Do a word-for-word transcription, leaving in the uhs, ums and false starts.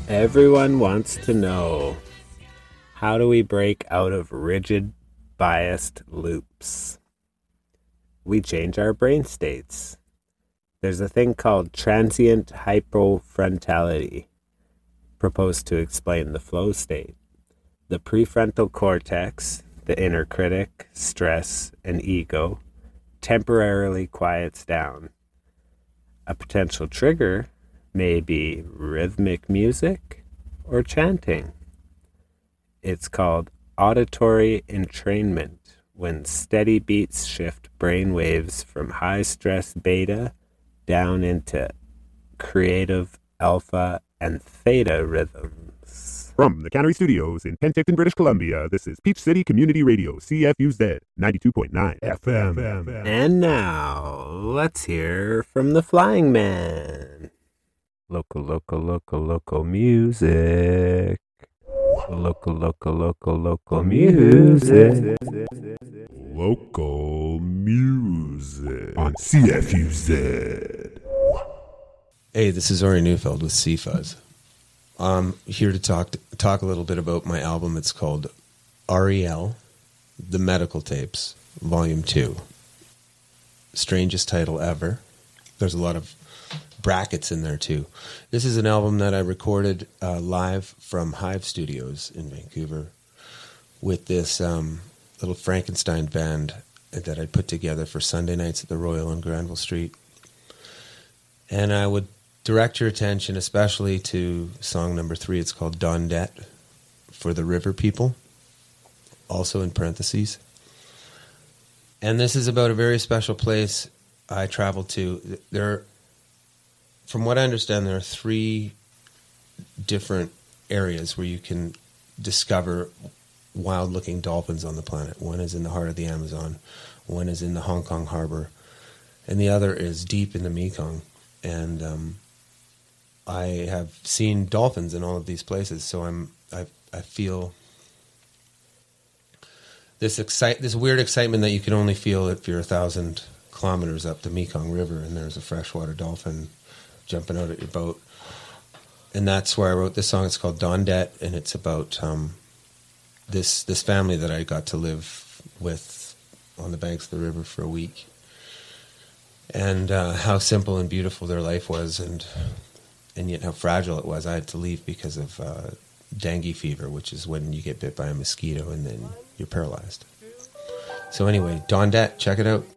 Everyone wants to know, how do we break out of rigid, biased loops? We change our brain states. There's a thing called transient hypofrontality, proposed to explain the flow state. The prefrontal cortex, the inner critic, stress, and ego, temporarily quiets down. A potential trigger may be rhythmic music or chanting. It's called auditory entrainment, when steady beats shift brain waves from high stress beta down into creative alpha and theta rhythms. From the Cannery Studios in Penticton, British Columbia, this is Peach City Community Radio, C F U Z, ninety-two point nine F M. And now, let's hear from the Flying Man. Local, local, local, local music. Local, local, local, local music. Local music on C F U Z. Hey, this is Ori Neufeld with C-Fuzz. I'm here to talk to, talk a little bit about my album. It's called R E L, The Medical Tapes, Volume two. Strangest title ever. There's a lot of brackets in there too. This is an album that I recorded uh, live from Hive Studios in Vancouver with this um, little Frankenstein band that I put together for Sunday nights at the Royal on Granville Street. And I would direct your attention especially to song number three. It's called Dondette, for the River People, also in parentheses. And this is about a very special place I traveled to. There, from what I understand, there are three different areas where you can discover wild-looking dolphins on the planet. One is in the heart of the Amazon, one is in the Hong Kong harbor, and the other is deep in the Mekong. And um, I have seen dolphins in all of these places, so I'm I I feel this excite this weird excitement that you can only feel if you're a thousand kilometers up the Mekong River and there's a freshwater dolphin jumping out at your boat. And that's where I wrote this song. It's called Dondette, and it's about um, this this family that I got to live with on the banks of the river for a week, and uh, how simple and beautiful their life was, and and yet how fragile it was. I had to leave because of uh, dengue fever, which is when you get bit by a mosquito and then you're paralyzed. So anyway, Dondette, check it out.